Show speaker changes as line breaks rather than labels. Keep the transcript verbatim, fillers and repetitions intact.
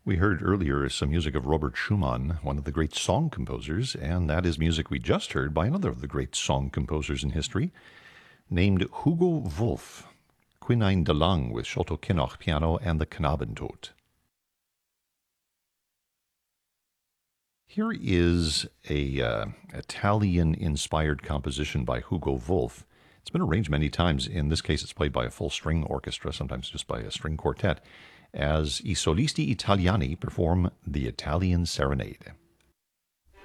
We heard earlier some music of Robert Schumann, one of the great song composers, and that is music we just heard by another of the great song composers in history, named Hugo Wolf, Quinine de Lang with Sholto Kinnoch piano and the Knabentod. Here is a uh, Italian-inspired composition by Hugo Wolf. It's been arranged many times. In this case, it's played by a full string orchestra, sometimes just by a string quartet, as I Solisti Italiani perform the Italian Serenade.